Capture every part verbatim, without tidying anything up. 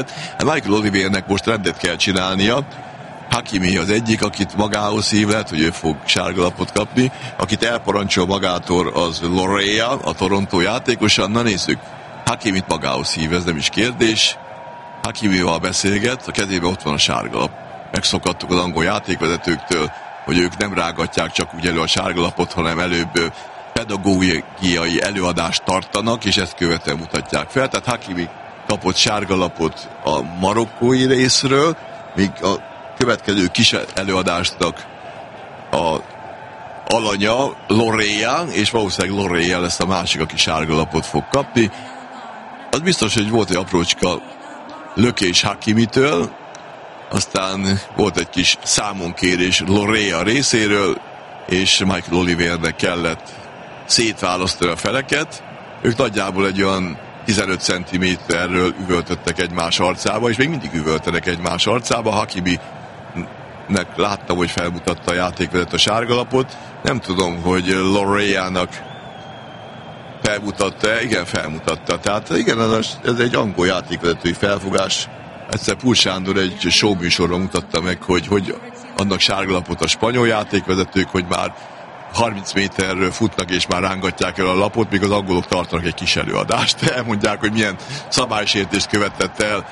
Michael Olivernek most rendet kell csinálnia. Hakimi az egyik, akit magához hív, lehet, hogy ő fog sárgalapot kapni. Akit elparancsol magától, az Lorea, a Toronto játékosa. Na nézzük, Hakimit magához hív, ez nem is kérdés. Hakimival beszélget, a kezében ott van a sárgalap. Megszokattuk az angol játékvezetőktől, hogy ők nem rágatják csak úgy elő a sárgalapot, hanem előbb pedagógiai előadást tartanak, és ezt követően mutatják fel. Tehát Hakimi kapott sárgalapot a marokkói részről, míg a következő kis előadásnak a alanya Lorea, és valószínűleg Lorea lesz a másik, aki sárgalapot fog kapni. Az biztos, hogy volt egy aprócska lökés Hakimitől, aztán volt egy kis számonkérés Lorea részéről, és Michael Olivernek kellett szétválasztani a feleket. Ők nagyjából egy olyan tizenöt centiméterről üvöltöttek egymás arcába, és még mindig üvöltenek egymás arcába. Hakiminek láttam, hogy felmutatta a játékvezető a sárgalapot. Nem tudom, hogy Loreának felmutatta, igen, felmutatta. Tehát igen, ez egy angol játékvezetői felfogás. Egyszer Púl Sándor egy show műsorban mutatta meg, hogy, hogy adnak sárgalapot a spanyol játékvezetők, hogy már harminc méterről futnak és már rángatják el a lapot, míg az angolok tartanak egy kis előadást. Elmondják, hogy milyen szabálysértést követett el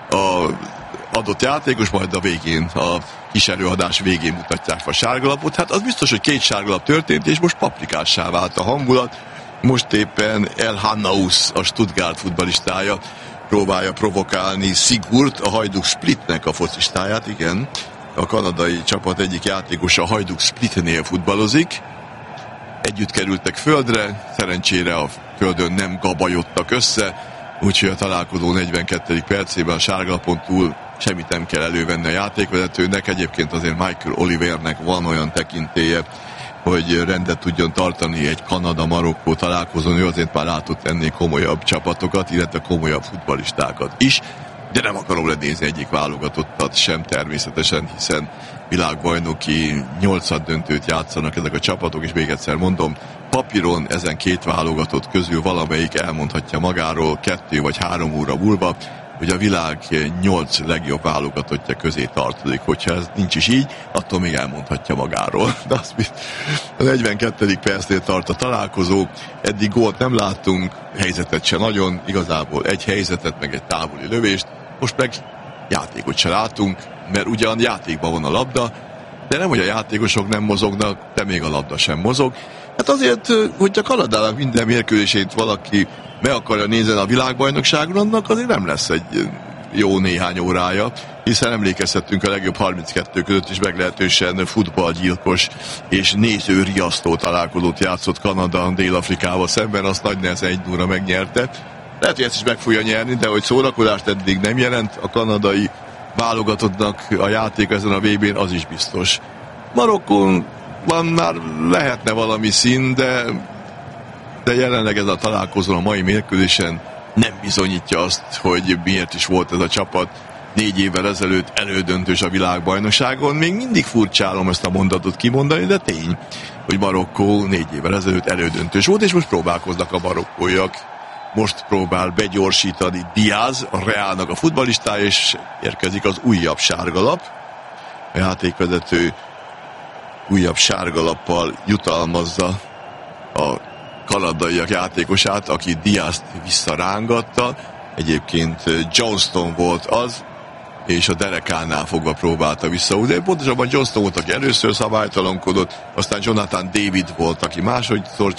az adott játékos, majd a végén, a kis előadás végén mutatják a sárgalapot. Hát az biztos, hogy két sárgalap történt, és most paprikássá vált a hangulat. Most éppen El Hannaus, a Stuttgart futballistája, próbálja provokálni Sigurt, a Hajduk Splitnek a focistáját, igen. A kanadai csapat egyik játékosa a Hajduk Splitnél futballozik. Együtt kerültek földre, szerencsére a földön nem gabajodtak össze, úgyhogy a találkozó negyvenkettedik percében a sárgalapon túl semmit nem kell elővenni a játékvezetőnek. Egyébként azért Michael Olivernek van olyan tekintélye, hogy rendet tudjon tartani egy Kanada-Marokkó találkozón, ő azért már látott ennél komolyabb csapatokat, illetve komolyabb futballistákat is, de nem akarom lenézni egyik válogatottat sem természetesen, hiszen világbajnoki nyolcad döntőt játszanak ezek a csapatok, és még egyszer mondom, papíron ezen két válogatott közül valamelyik elmondhatja magáról kettő vagy három óra múlva, hogy a világ nyolc legjobb válogatottja közé tartozik. Hogyha ez nincs is így, attól még elmondhatja magáról. De az, a negyvenkettedik percnél tart a találkozó, eddig gólt nem láttunk, helyzetet se nagyon, igazából egy helyzetet, meg egy távoli lövést, most meg játékot se látunk, mert ugyan játékban van a labda, de nem, hogy a játékosok nem mozognak, de még a labda sem mozog. Hát azért, hogyha Kanadának minden mérkőzését valaki meg akarja nézni a világbajnokságon, annak azért nem lesz egy jó néhány órája, hiszen emlékezhetünk a legjobb harminckettő között is meglehetősen futballgyilkos és nézőriasztó találkozót játszott Kanada Dél-Afrikával szemben, azt nagy nehezen egy nulla megnyerte. Lehet, hogy ezt is meg fogja nyerni, de hogy szórakozást eddig nem jelent a kanadai válogatottnak a játék ezen a vé bén, az is biztos. Marokkón van már lehetne valami szín, de, de jelenleg ez a találkozón a mai mérkőzésen nem bizonyítja azt, hogy miért is volt ez a csapat négy évvel ezelőtt elődöntős a világbajnokságon. Még mindig furcsálom ezt a mondatot kimondani, de tény, hogy Marokkó négy évvel ezelőtt elődöntős volt, és most próbálkoznak a marokkóiak. Most próbál begyorsítani Diaz, a Realnak a futballistája, és érkezik az újabb sárgalap. A játékvezető újabb sárgalappal jutalmazza a kanadaiak játékosát, aki Diazt visszarángatta. Egyébként Johnston volt az, és a derekánál fogva próbálta visszahúzni. Pontosabban Johnston volt, aki először szabálytalankodott, aztán Jonathan David volt, aki másodszor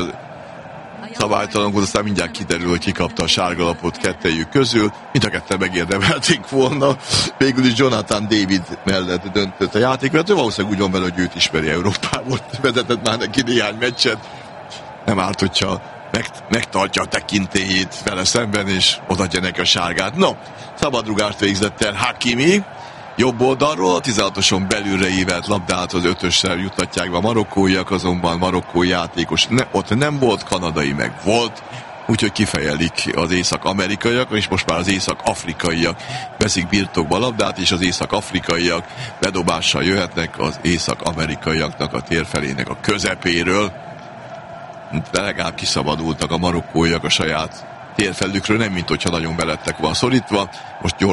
szabálytalankodott, aztán mindjárt kiderül, hogy kikapta a sárgalapot kettejük közül. Mind a ketten megérdemelték volna. Végül is Jonathan David mellett döntött a játékvezető. Valószínűleg úgy van vele, hogy őt ismeri Európából. Vezetett már neki néhány meccset. Nem árt, hogyha meg, megtartja a tekintélyét vele szemben, és odaadja neki a sárgát. No, szabadrugást végzett el Hakimi. Jobb oldalról a tizenhatoson belülre ívelt labdát az ötössel juttatják be a marokkóiak, azonban marokkói játékos ne, ott nem volt, kanadai meg volt, úgyhogy kifejelik az észak-amerikaiak, és most már az észak-afrikaiak veszik birtokba a labdát, és az észak-afrikaiak bedobással jöhetnek az észak-amerikaiaknak a térfelének a közepéről. De legalább kiszabadultak a marokkóiak a saját térfelükről, nem mint hogyha nagyon belettek van szorítva. Most